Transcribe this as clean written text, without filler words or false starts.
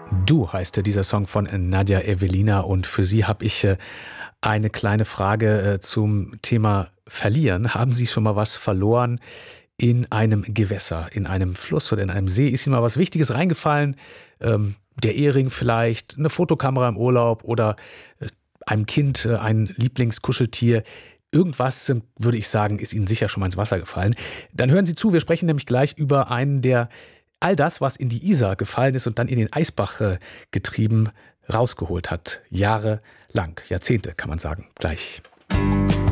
Du heißt dieser Song von Nadja Evelina und für Sie habe ich eine kleine Frage zum Thema Verlieren. Haben Sie schon mal was verloren in einem Gewässer, in einem Fluss oder in einem See? Ist Ihnen mal was Wichtiges reingefallen? Der Ehering vielleicht, eine Fotokamera im Urlaub oder einem Kind ein Lieblingskuscheltier? Irgendwas, würde ich sagen, ist Ihnen sicher schon mal ins Wasser gefallen. Dann hören Sie zu, wir sprechen nämlich gleich über einen, der all das, was in die Isar gefallen ist und dann in den Eisbach getrieben, rausgeholt hat. Jahrelang, Jahrzehnte kann man sagen. Gleich.